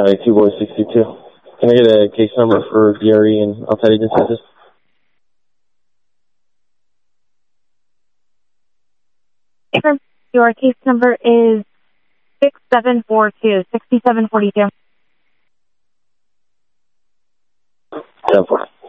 92 boy 62. Can I get a case number for DRE and outside agent census? Your case number is 6742, 6742. 10-4.